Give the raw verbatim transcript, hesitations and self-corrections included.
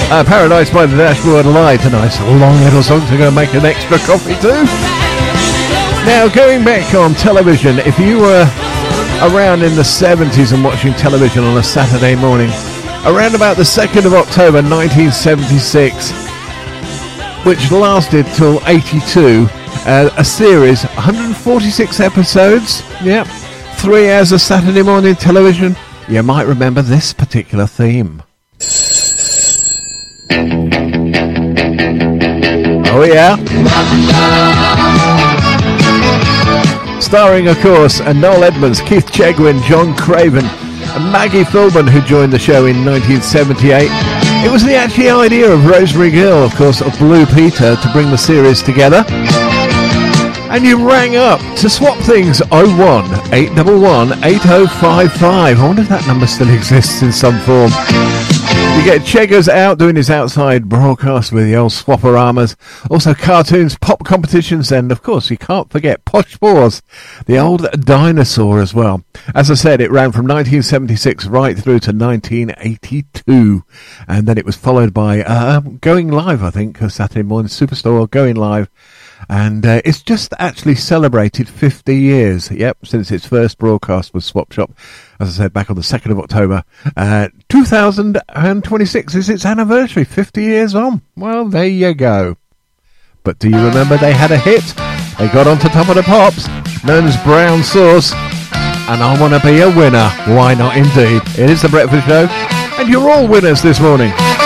Uh, Paradise by the Dashboard Light, a nice long little song to go make an extra coffee too. Now, going back on television, if you were around in the seventies and watching television on a Saturday morning, around about the second of October nineteen seventy-six, which lasted till eighty-two, uh, a series, one hundred forty-six episodes, yep, three hours of Saturday morning television. You might remember this particular theme. Oh yeah. Starring, of course, Noel Edmonds, Keith Chegwin, John Craven, and Maggie Philbin, who joined the show in nineteen seventy-eight. It was the actual idea of Rosemary Gill, of course, of Blue Peter, to bring the series together. And you rang up to swap things. oh one, eight one one, eight oh five five. I wonder if that number still exists in some form. You get Cheggers out doing his outside broadcast with the old Swapper-Amas. Also cartoons, pop competitions, and of course you can't forget Posh Paws, the old dinosaur as well. As I said, it ran from nineteen seventy-six right through to nineteen eighty-two. And then it was followed by uh, Going Live, I think, Saturday Morning Superstore, Going Live. And uh, it's just actually celebrated fifty years, yep, since its first broadcast was Swap Shop. As I said, back on the second of October, uh, two thousand twenty-six is its anniversary, fifty years on. Well, there you go. But do you remember they had a hit? They got onto Top of the Pops, known as Brown Sauce, and I Want to Be a Winner. Why not indeed? It is The Breakfast Show, and you're all winners this morning.